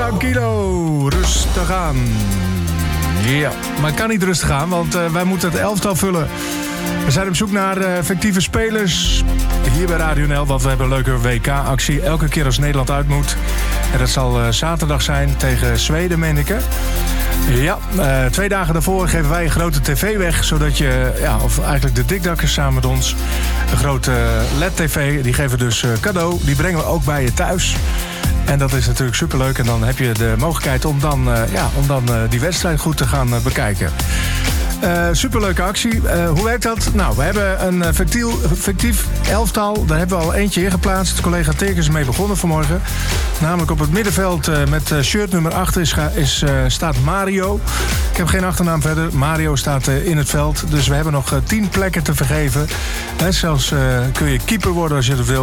tranquilo. Rustig aan. Ja, maar het kan niet rustig aan, want wij moeten het elftal vullen. We zijn op zoek naar fictieve spelers hier bij Radio NL, want we hebben een leuke WK-actie elke keer als Nederland uit moet. En dat zal zaterdag zijn tegen Zweden, meen ik, hè? Ja, 2 dagen daarvoor geven wij een grote tv weg, zodat je, of eigenlijk de dikdakkers samen met ons, een grote LED-tv, die geven we dus cadeau. Die brengen we ook bij je thuis. En dat is natuurlijk superleuk. En dan heb je de mogelijkheid om dan die wedstrijd goed te gaan bekijken. Superleuke actie. Hoe werkt dat? Nou, we hebben een fictief elftal. Daar hebben we al eentje ingeplaatst. Collega Tekens is mee begonnen vanmorgen. Namelijk op het middenveld met shirt nummer 8 staat Mario. Ik heb geen achternaam verder. Mario staat in het veld. Dus we hebben nog 10 plekken te vergeven. Zelfs kun je keeper worden als je het wil.